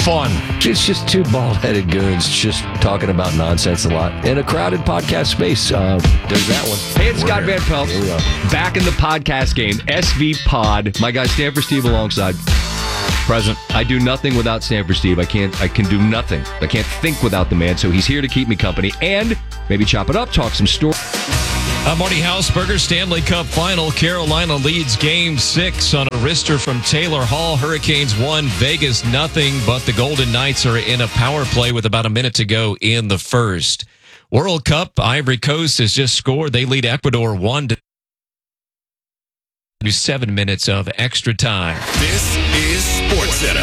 fun. It's just two bald-headed goons just talking about nonsense a lot in a crowded podcast space. There's that one. Hey, it's Scott Van Pelt. Here we go. Back in the podcast game. SV Pod. My guy Stanford Steve alongside. Present. I do nothing without Stanford Steve. I can do nothing. I can't think without the man, so he's here to keep me company and maybe chop it up, talk some story. I'm Marty Hausberger. Stanley Cup Final. Carolina leads Game 6 on a wrister from Taylor Hall. Hurricanes 1, Vegas nothing, but the Golden Knights are in a power play with about a minute to go in the first. World Cup, Ivory Coast has just scored. They lead Ecuador 1-7 minutes of extra time. This is SportsCenter.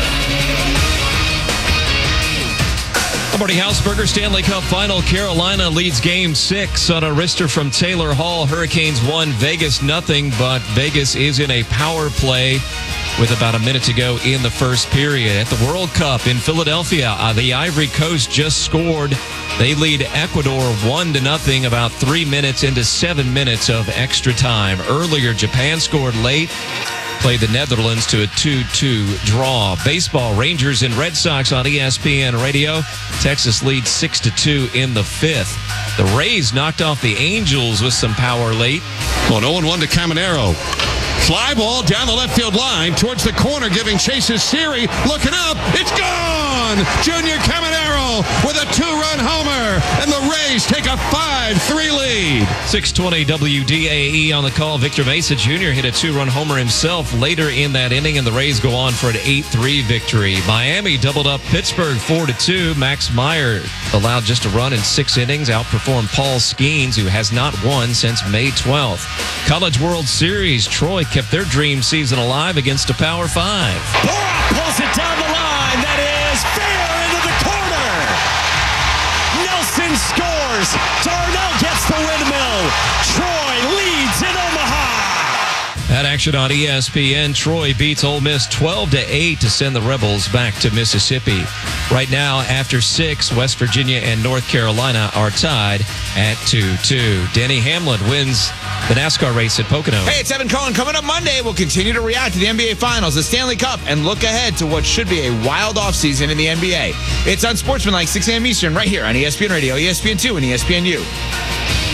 I'm Marty Hausberger. Stanley Cup Final. Carolina leads Game 6 on a wrister from Taylor Hall. Hurricanes 1, Vegas nothing, but Vegas is in a power play with about a minute to go in the first period. At the World Cup in Philadelphia, the Ivory Coast just scored. They lead Ecuador 1-0 about 3 minutes into 7 minutes of extra time. Earlier, Japan scored late. Played the Netherlands to a 2-2 draw. Baseball, Rangers and Red Sox on ESPN Radio. Texas leads 6-2 in the fifth. The Rays knocked off the Angels with some power late. Well, 0-1 to Caminero. Fly ball down the left field line towards the corner, giving chase is Siri. Looking up, it's gone! Junior Caminero with a 2-run homer, and the Rays take a 5-3 lead. 620 WDAE on the call. Victor Mesa Jr. hit a 2-run homer himself later in that inning, and the Rays go on for an 8-3 victory. Miami doubled up Pittsburgh 4-2. Max Meyer allowed just a run in 6 innings, outperformed Paul Skeens, who has not won since May 12th. College World Series, Troy kept their dream season alive against a Power 5. Bora pulls it down the line. That is fair into the corner. Nelson scores. Darnell gets the windmill. Troy leads in Omaha. That action on ESPN. Troy beats Ole Miss 12-8 to send the Rebels back to Mississippi. Right now, after 6, West Virginia and North Carolina are tied at 2-2. Denny Hamlin wins the NASCAR race at Pocono. Hey, it's Evan Cohen. Coming up Monday, we'll continue to react to the NBA Finals, the Stanley Cup, and look ahead to what should be a wild offseason in the NBA. It's on Sportsmanlike, 6 a.m. Eastern, right here on ESPN Radio, ESPN2, and ESPNU.